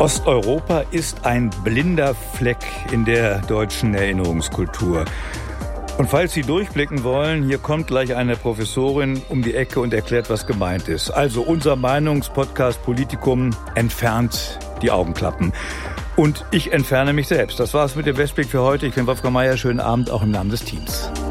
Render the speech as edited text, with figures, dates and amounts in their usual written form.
Osteuropa ist ein blinder Fleck in der deutschen Erinnerungskultur. Und falls Sie durchblicken wollen, hier kommt gleich eine Professorin um die Ecke und erklärt, was gemeint ist. Also unser Meinungspodcast Politikum entfernt die Augenklappen. Und ich entferne mich selbst. Das war's mit dem Westblick für heute. Ich bin Wolfgang Mayer. Schönen Abend auch im Namen des Teams.